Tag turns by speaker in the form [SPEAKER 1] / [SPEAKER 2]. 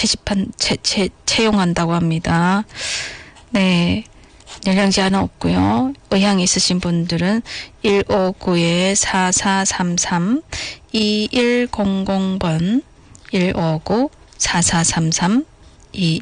[SPEAKER 1] 채용한다고 합니다. 네. 연령 제한은 없고요. 의향이 있으신 분들은 159-4433 2100번 159-4433